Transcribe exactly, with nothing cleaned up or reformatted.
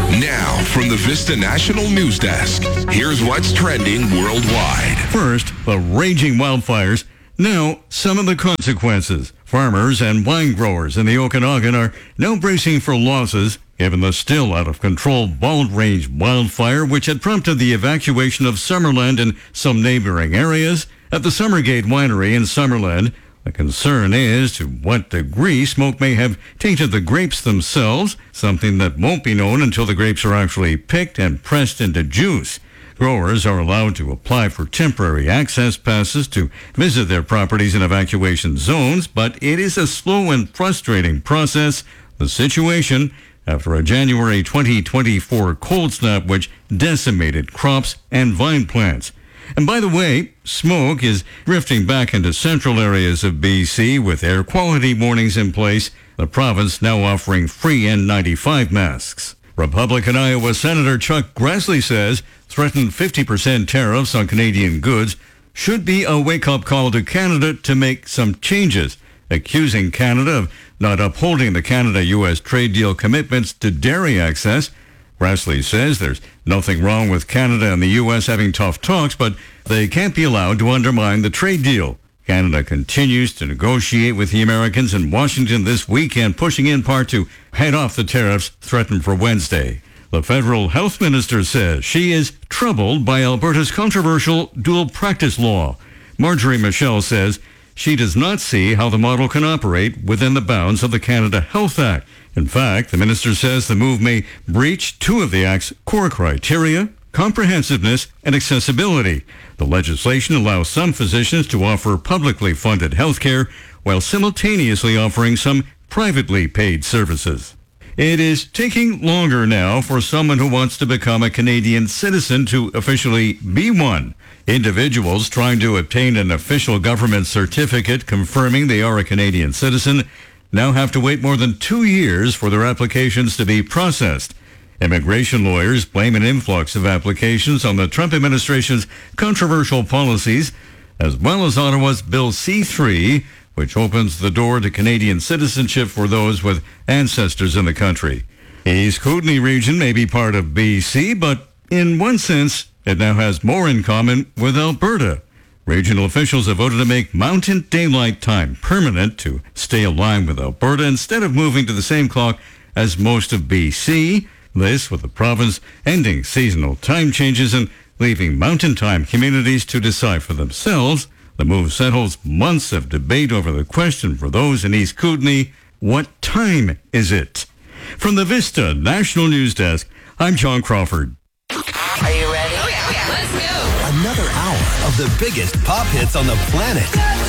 Now, from the Vista National News Desk, here's what's trending worldwide. First, the raging wildfires. Now, some of the consequences. Farmers and wine growers in the Okanagan are now bracing for losses, given the still out-of-control Bald Range wildfire, which had prompted the evacuation of Summerland and some neighboring areas. At the Summergate Winery in Summerland, the concern is to what degree smoke may have tainted the grapes themselves, something that won't be known until the grapes are actually picked and pressed into juice. Growers are allowed to apply for temporary access passes to visit their properties in evacuation zones, but it is a slow and frustrating process. The situation after a January twenty twenty-four cold snap which decimated crops and vine plants. And by the way, smoke is drifting back into central areas of B C with air quality warnings in place, the province now offering free N ninety-five masks. Republican Iowa Senator Chuck Grassley says threatened fifty percent tariffs on Canadian goods should be a wake-up call to Canada to make some changes, accusing Canada of not upholding the Canada-U S trade deal commitments to dairy access. Grassley says there's nothing wrong with Canada and the U S having tough talks, but they can't be allowed to undermine the trade deal. Canada continues to negotiate with the Americans in Washington this weekend, pushing in part to head off the tariffs threatened for Wednesday. The federal health minister says she is troubled by Alberta's controversial dual practice law. Marjorie Michelle says she does not see how the model can operate within the bounds of the Canada Health Act. In fact, the minister says the move may breach two of the Act's core criteria: comprehensiveness and accessibility. The legislation allows some physicians to offer publicly funded health care while simultaneously offering some privately paid services. It is taking longer now for someone who wants to become a Canadian citizen to officially be one. Individuals trying to obtain an official government certificate confirming they are a Canadian citizen now have to wait more than two years for their applications to be processed. Immigration lawyers blame an influx of applications on the Trump administration's controversial policies, as well as Ottawa's Bill C three, which opens the door to Canadian citizenship for those with ancestors in the country. East Kootenay region may be part of B C, but in one sense, it now has more in common with Alberta. Regional officials have voted to make Mountain Daylight Time permanent to stay aligned with Alberta instead of moving to the same clock as most of B C. This with the province ending seasonal time changes and leaving Mountain Time communities to decide for themselves. The move settles months of debate over the question for those in East Kootenay: what time is it? From the Vista National News Desk, I'm John Crawford. Are you ready? Oh, yeah, yeah. Let's go. Another hour of the biggest pop hits on the planet.